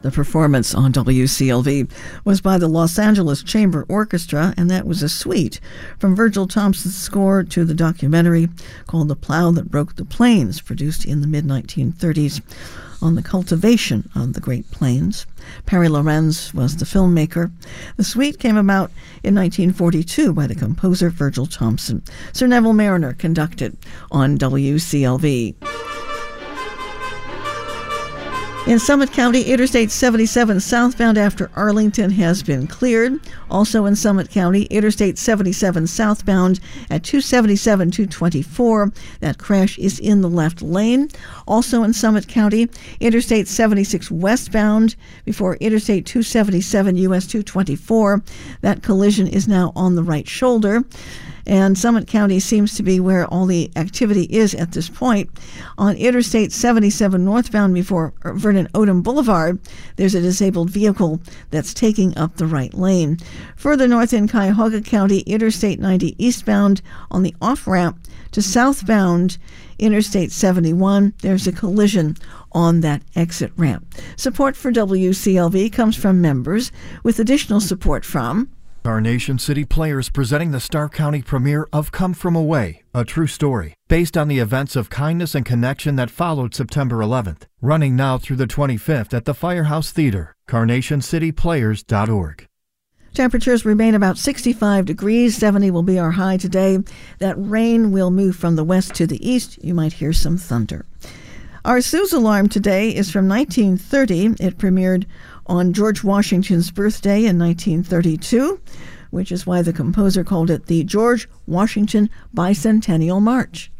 The performance on WCLV was by the Los Angeles Chamber Orchestra, and that was a suite from Virgil Thomson's score to the documentary called The Plow That Broke the Plains, produced in the mid-1930s on the cultivation of the Great Plains. Perry Lorenz was the filmmaker. The suite came about in 1942 by the composer Virgil Thomson. Sir Neville Marriner conducted on WCLV. In Summit County, Interstate 77 southbound after Arlington has been cleared. Also in Summit County, Interstate 77 southbound at 277-224. That crash is in the left lane. Also in Summit County, Interstate 76 westbound before Interstate 277 US 224. That collision is now on the right shoulder. And Summit County seems to be where all the activity is at this point. On Interstate 77 northbound before Vernon Odom Boulevard, there's a disabled vehicle that's taking up the right lane. Further north in Cuyahoga County, Interstate 90 eastbound on the off-ramp to southbound Interstate 71, there's a collision on that exit ramp. Support for WCLV comes from members, with additional support from Carnation City Players presenting the Stark County premiere of Come From Away, a true story, based on the events of kindness and connection that followed September 11th. Running now through the 25th at the Firehouse Theater, carnationcityplayers.org. Temperatures remain about 65 degrees. 70 will be our high today. That rain will move from the west to the east. You might hear some thunder. Our Sue's alarm today is from 1930. It premiered on George Washington's birthday in 1932, which is why the composer called it the George Washington Bicentennial March.